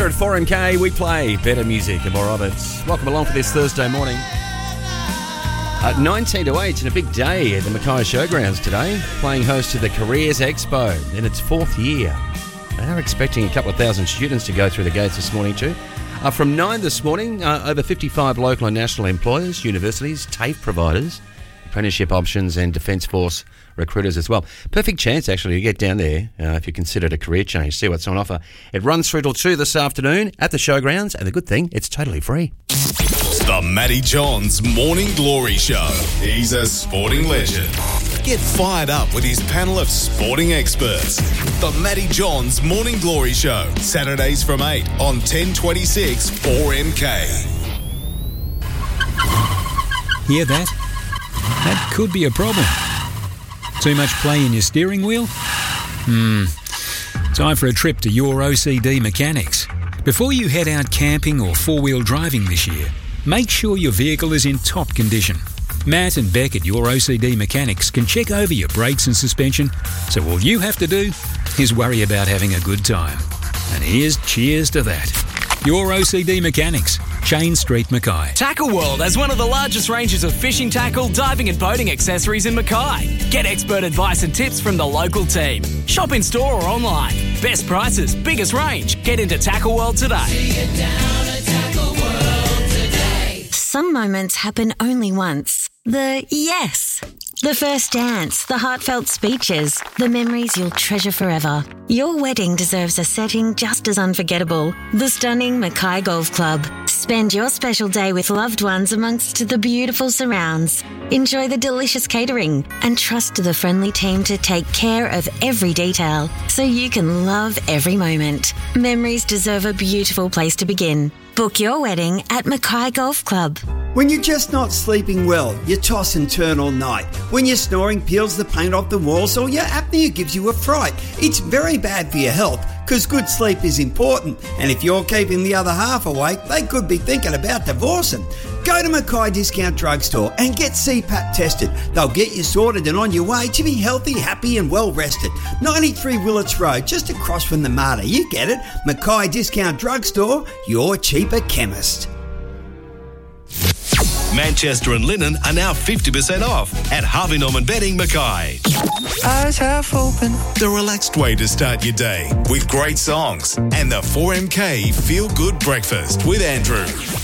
at 4MK, we play better music and more of it. Welcome along for this Thursday morning. 19 to 8 and a big day at the Mackay Showgrounds today, playing host to the Careers Expo in its fourth year. They are expecting a couple of thousand students to go through the gates this morning too. From 9 this morning, over 55 local and national employers, universities, TAFE providers, apprenticeship options and Defence Force recruiters as well. Perfect chance, actually, to get down there if you considered a career change, see what's on offer. It runs through till 2 this afternoon at the Showgrounds, and the good thing, it's totally free. The Matty Johns Morning Glory Show. He's a sporting legend. Get fired up with his panel of sporting experts. The Matty Johns Morning Glory Show. Saturdays from 8 on 1026 4MK. Hear that? That could be a problem. Too much play in your steering wheel? Time for a trip to Your OCD Mechanics. Before you head out camping or four-wheel driving this year, make sure your vehicle is in top condition. Matt and Beck at Your OCD Mechanics can check over your brakes and suspension, so all you have to do is worry about having a good time. And here's cheers to that. Your OCD Mechanics, Chain Street, Mackay. Tackle World has one of the largest ranges of fishing tackle, diving and boating accessories in Mackay. Get expert advice and tips from the local team. Shop in store or online. Best prices, biggest range. Get into Tackle World today. See it down at Tackle World today. Some moments happen only once. The yes. The first dance, the heartfelt speeches, the memories you'll treasure forever. Your wedding deserves a setting just as unforgettable. The stunning Mackay Golf Club. Spend your special day with loved ones amongst the beautiful surrounds. Enjoy the delicious catering and trust the friendly team to take care of every detail so you can love every moment. Memories deserve a beautiful place to begin. Book your wedding at Mackay Golf Club. When you're just not sleeping well, you toss and turn all night. When your snoring peels the paint off the walls or your apnea gives you a fright, it's very bad for your health because good sleep is important. And if you're keeping the other half awake, they could be thinking about divorcing. Go to Mackay Discount Drugstore and get CPAP tested. They'll get you sorted and on your way to be healthy, happy and well rested. 93 Willits Road, just across from the Mater. You get it. Mackay Discount Drugstore, your cheaper chemist. Manchester and Linen are now 50% off at Harvey Norman Bedding, Mackay. Eyes half open. The relaxed way to start your day with great songs and the 4MK Feel Good Breakfast with Andrew.